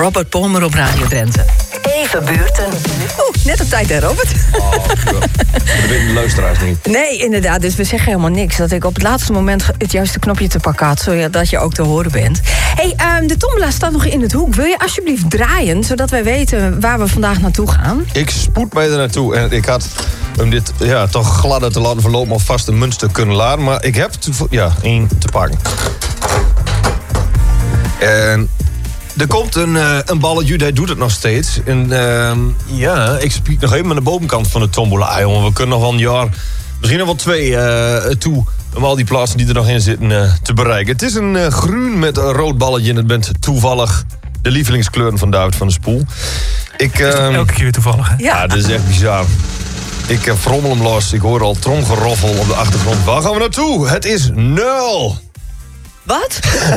Robert Palmer op Radio Drenthe. Even buurten. Net op tijd hè, Robert? Oh, dat weet de luisteraars niet. Nee, inderdaad. Dus we zeggen helemaal niks. Dat ik op het laatste moment het juiste knopje te pakken had, zodat je ook te horen bent. Hey, de tombola staat nog in het hoek. Wil je alsjeblieft draaien, zodat wij weten waar we vandaag naartoe gaan? Ik spoed mij er naartoe en ik had om dit toch gladder te laten verlopen alvast een muntstuk kunnen laden. Maar ik heb één te pakken. En er komt een balletje, hij doet het nog steeds. En ik spiek nog even aan de bovenkant van de tombola. Jongen, we kunnen nog wel een jaar, misschien nog wel 2 toe, om al die plaatsen die er nog in zitten te bereiken. Het is een groen met een rood balletje en het bent toevallig de lievelingskleuren van David van der Spoel. Elke keer weer toevallig, hè? Ja, dat is echt bizar. Ik frommel hem los, ik hoor al tromgeroffel op de achtergrond. Waar gaan we naartoe? Het is 0. Wat?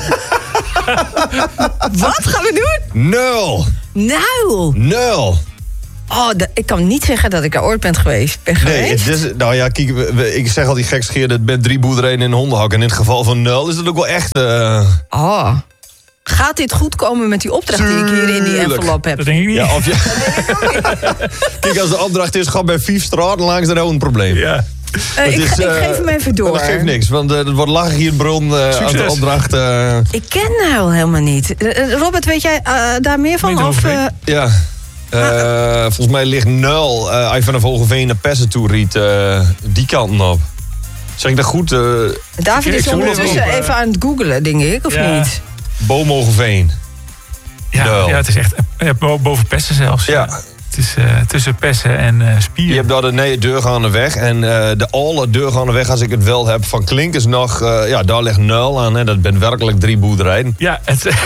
Wat gaan we doen? 0. Nou. 0. Oh, ik kan niet zeggen dat ik daar ooit ben geweest. Nee, het is, nou ja, kijk, ik zeg al die gekscheerde, het bent 3 boerderijen in een hondenhak. En in het geval van 0 is dat ook wel echt... Oh. Gaat dit goed komen met die opdracht die ik hier in die envelop heb? Dat denk ik niet. Ja, of kijk, als de opdracht is, ga bij 5 straten langs, dan hebben we een probleem. Ja. Ik geef hem even door. Dat geeft niks, want het wordt lachen hier in Bron als de opdracht... Ik ken nou helemaal niet. Robert, weet jij daar meer van? Of, Ja. Volgens mij ligt 0 als je vanaf Hogeveen naar Pessen toe riet, die kanten op. Zeg ik dat goed? David is ondertussen even aan het googelen, denk ik, of niet? Boom Hogeveen. Ja, het is echt boven Pessen zelfs. Ja. Het is tussen Pessen en Spier. Je hebt daar de deurgaande weg. En de alle deurgaande weg, als ik het wel heb, van Klinkers nog... daar ligt 0 aan. Hè. Dat ben werkelijk 3 boerderijen. Ja,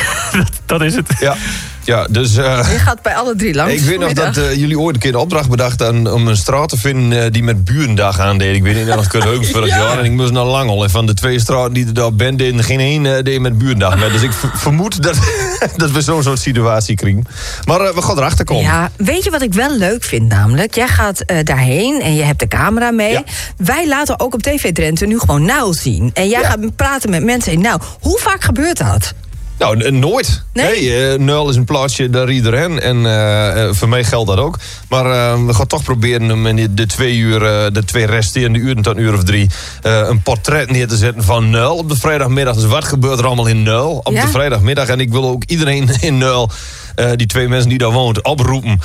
dat is het. Ja, dus... Je gaat bij alle 3 langs. Ik weet nog dat jullie ooit een keer de opdracht bedacht om een straat te vinden die met Burendag aandeed. Ik weet niet, dat kunnen heus vorig jaar. En ik moest naar Langel. En van de 2 straten die er daar ben, deden geen 1 deed met Burendag mee. Dus ik vermoed dat we zo'n soort situatie krijgen. Maar we gaan erachter komen. Ja, weet je wat ik wel leuk vind namelijk? Jij gaat daarheen en je hebt de camera mee. Ja. Wij laten ook op TV Drenthe nu gewoon Nuil zien. En jij gaat praten met mensen in Nuil. Hoe vaak gebeurt dat? Nou, nooit. Nee, 0 is een plaatsje, daar iedereen. En voor mij geldt dat ook. Maar we gaan toch proberen om in de 2 uur, de 2 resterende uren tot een uur of 3... een portret neer te zetten van 0 op de vrijdagmiddag. Dus wat gebeurt er allemaal in 0 op de vrijdagmiddag? En ik wil ook iedereen in 0... die 2 mensen die daar woont, oproepen.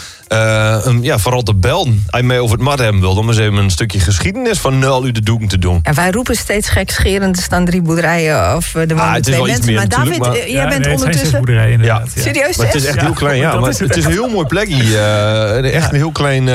Vooral te belden. Als je mij over het mat hebben wil, om eens even een stukje geschiedenis van 0 uur de doeken te doen. En wij roepen steeds gekscherend, er staan 3 boerderijen of er wonen 2 mensen. Meer, maar David, jij bent ondertussen... boerderijen, ja. Serieus? Maar het is echt heel klein, ja. Maar het is een heel mooi plekje. Echt een heel klein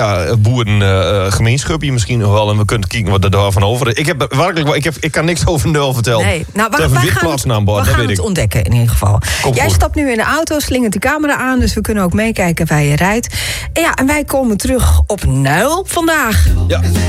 boerengemeenschapje misschien nog wel. En we kunnen kijken wat er daarvan over is. Ik kan niks over 0 vertellen. Nee. Nou, we gaan het ontdekken in ieder geval. Jij stapt nu in de auto, slingert de camera aan, dus we kunnen ook meekijken waar je rijdt. En wij komen terug op Nuil vandaag. Ja.